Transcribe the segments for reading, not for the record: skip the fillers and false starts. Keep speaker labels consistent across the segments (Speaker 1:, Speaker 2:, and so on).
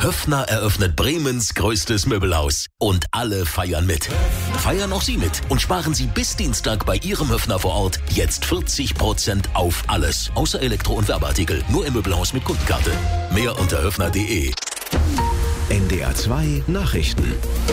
Speaker 1: Höffner eröffnet Bremens größtes Möbelhaus. Und alle feiern mit. Feiern auch Sie mit und sparen Sie bis Dienstag bei Ihrem Höffner vor Ort jetzt 40% auf alles. Außer Elektro- und Werbeartikel. Nur im Möbelhaus mit Kundenkarte. Mehr unter höffner.de.
Speaker 2: NDR 2 Nachrichten.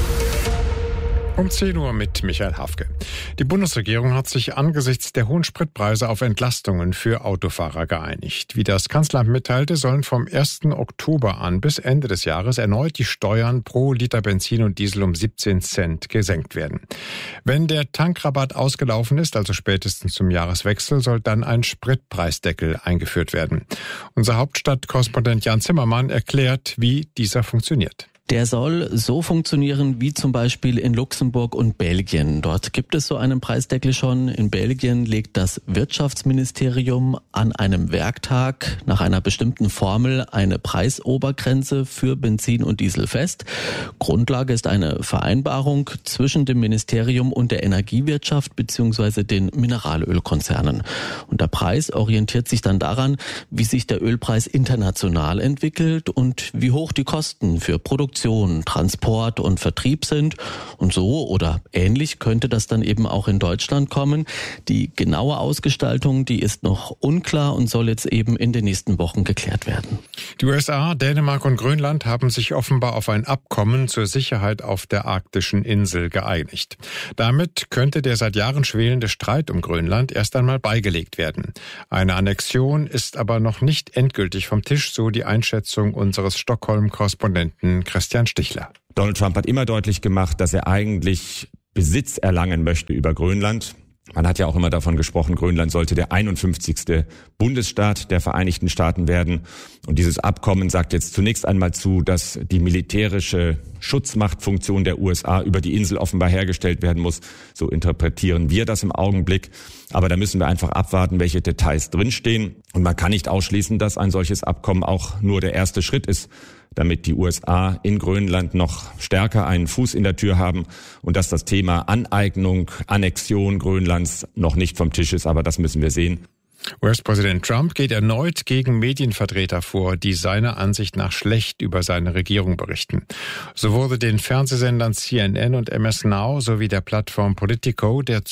Speaker 3: Um 10 Uhr mit Michael Hafke. Die Bundesregierung hat sich angesichts der hohen Spritpreise auf Entlastungen für Autofahrer geeinigt. Wie das Kanzleramt mitteilte, sollen vom 1. Oktober an bis Ende des Jahres erneut die Steuern pro Liter Benzin und Diesel um 17 Cent gesenkt werden. Wenn der Tankrabatt ausgelaufen ist, also spätestens zum Jahreswechsel, soll dann ein Spritpreisdeckel eingeführt werden. Unser Hauptstadtkorrespondent Jan Zimmermann erklärt, wie dieser funktioniert.
Speaker 4: Der soll so funktionieren wie zum Beispiel in Luxemburg und Belgien. Dort gibt es so einen Preisdeckel schon. In Belgien legt das Wirtschaftsministerium an einem Werktag nach einer bestimmten Formel eine Preisobergrenze für Benzin und Diesel fest. Grundlage ist eine Vereinbarung zwischen dem Ministerium und der Energiewirtschaft bzw. den Mineralölkonzernen. Und der Preis orientiert sich dann daran, wie sich der Ölpreis international entwickelt und wie hoch die Kosten für Produktion, Transport und Vertrieb sind. Und so oder ähnlich könnte das dann eben auch in Deutschland kommen. Die genaue Ausgestaltung, die ist noch unklar und soll jetzt eben in den nächsten Wochen geklärt werden.
Speaker 3: Die USA, Dänemark und Grönland haben sich offenbar auf ein Abkommen zur Sicherheit auf der arktischen Insel geeinigt. Damit könnte der seit Jahren schwelende Streit um Grönland erst einmal beigelegt werden. Eine Annexion ist aber noch nicht endgültig vom Tisch, so die Einschätzung unseres Stockholm-Korrespondenten Christian Stichler.
Speaker 5: Donald Trump hat immer deutlich gemacht, dass er eigentlich Besitz erlangen möchte über Grönland. Man hat ja auch immer davon gesprochen, Grönland sollte der 51. Bundesstaat der Vereinigten Staaten werden. Und dieses Abkommen sagt jetzt zunächst einmal zu, dass die militärische Schutzmachtfunktion der USA über die Insel offenbar hergestellt werden muss. So interpretieren wir das im Augenblick. Aber da müssen wir einfach abwarten, welche Details drinstehen. Und man kann nicht ausschließen, dass ein solches Abkommen auch nur der erste Schritt ist, damit die USA in Grönland noch stärker einen Fuß in der Tür haben und dass das Thema Aneignung, Annexion Grönlands noch nicht vom Tisch ist. Aber das müssen wir sehen.
Speaker 3: US-Präsident Trump geht erneut gegen Medienvertreter vor, die seiner Ansicht nach schlecht über seine Regierung berichten. So wurde den Fernsehsendern CNN und MS Now sowie der Plattform Politico der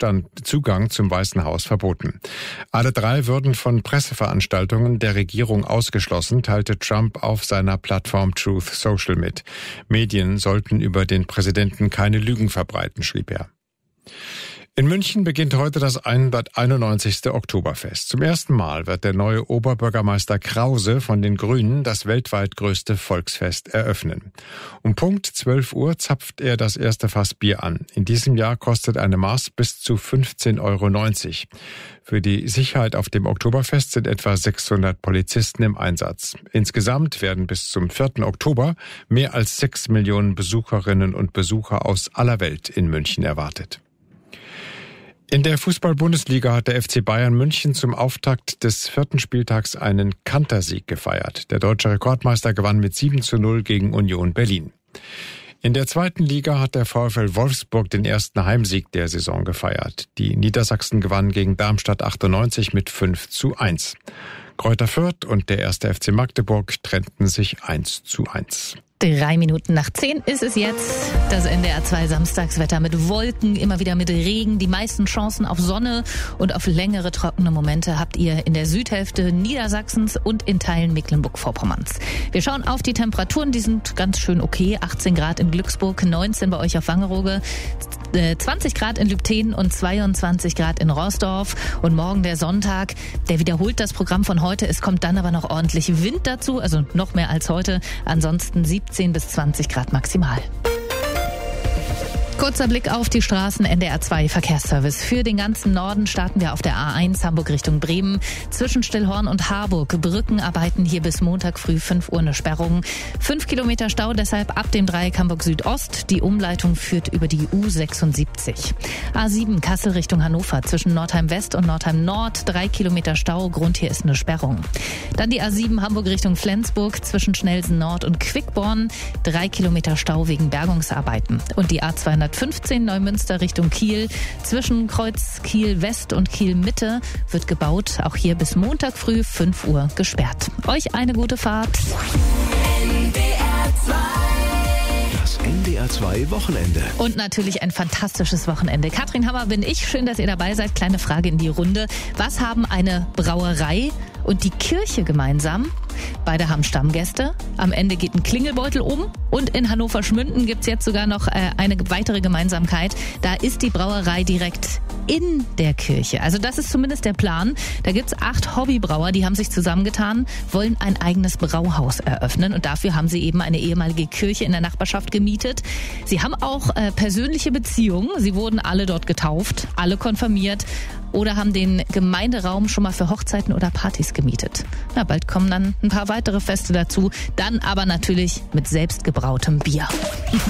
Speaker 3: Zugang zum Weißen Haus verboten. Alle drei würden von Presseveranstaltungen der Regierung ausgeschlossen, teilte Trump auf seiner Plattform Truth Social mit. Medien sollten über den Präsidenten keine Lügen verbreiten, schrieb er. In München beginnt heute das 191. Oktoberfest. Zum ersten Mal wird der neue Oberbürgermeister Krause von den Grünen das weltweit größte Volksfest eröffnen. Um Punkt 12 Uhr zapft er das erste Fass Bier an. In diesem Jahr kostet eine Maß bis zu 15,90 €. Für die Sicherheit auf dem Oktoberfest sind etwa 600 Polizisten im Einsatz. Insgesamt werden bis zum 4. Oktober mehr als 6 Millionen Besucherinnen und Besucher aus aller Welt in München erwartet. In der Fußball-Bundesliga hat der FC Bayern München zum Auftakt des 4. Spieltags einen Kantersieg gefeiert. Der deutsche Rekordmeister gewann mit 7:0 gegen Union Berlin. In der 2. Liga hat der VfL Wolfsburg den ersten Heimsieg der Saison gefeiert. Die Niedersachsen gewannen gegen Darmstadt 98 mit 5:1. Greuther Fürth und der 1. FC Magdeburg trennten sich 1:1.
Speaker 6: 3 Minuten nach 10 ist es jetzt. Das NDR 2 Samstagswetter mit Wolken, immer wieder mit Regen. Die meisten Chancen auf Sonne und auf längere trockene Momente habt ihr in der Südhälfte Niedersachsens und in Teilen Mecklenburg-Vorpommerns. Wir schauen auf die Temperaturen, die sind ganz schön okay. 18 Grad in Glücksburg, 19 bei euch auf Wangerooge, 20 Grad in Lübthenen und 22 Grad in Roßdorf. Und morgen der Sonntag, der wiederholt das Programm von heute. Es kommt dann aber noch ordentlich Wind dazu, also noch mehr als heute. Ansonsten 17 bis 20 Grad maximal. Kurzer Blick auf die Straßen, NDR 2 Verkehrsservice. Für den ganzen Norden starten wir auf der A1 Hamburg Richtung Bremen. Zwischen Stillhorn und Harburg Brückenarbeiten hier bis Montag früh 5 Uhr eine Sperrung. 5 Kilometer Stau, deshalb ab dem Dreieck Hamburg Südost. Die Umleitung führt über die U76. A7 Kassel Richtung Hannover. Zwischen Nordheim West und Nordheim Nord 3 Kilometer Stau. Grund hier ist eine Sperrung. Dann die A7 Hamburg Richtung Flensburg. Zwischen Schnelsen Nord und Quickborn 3 Kilometer Stau wegen Bergungsarbeiten. Und die A215 Neumünster Richtung Kiel. Zwischen Kreuz Kiel West und Kiel Mitte wird gebaut. Auch hier bis Montag früh 5 Uhr gesperrt. Euch eine gute Fahrt. NDR
Speaker 2: NDR2 Wochenende.
Speaker 6: Und natürlich ein fantastisches Wochenende. Katrin Hammer bin ich. Schön, dass ihr dabei seid. Kleine Frage in die Runde. Was haben eine Brauerei und die Kirche gemeinsam? Beide haben Stammgäste. Am Ende geht ein Klingelbeutel um. Und in Hannover-Schmünden gibt's jetzt sogar noch eine weitere Gemeinsamkeit. Da ist die Brauerei direkt in der Kirche. Also das ist zumindest der Plan. Da gibt's 8 Hobbybrauer, die haben sich zusammengetan, wollen ein eigenes Brauhaus eröffnen. Und dafür haben sie eben eine ehemalige Kirche in der Nachbarschaft gemietet. Sie haben auch persönliche Beziehungen. Sie wurden alle dort getauft, alle konfirmiert oder haben den Gemeinderaum schon mal für Hochzeiten oder Partys gemietet. Na, bald kommen dann ein paar weitere Feste dazu. Dann aber natürlich mit selbstgebrautem Bier.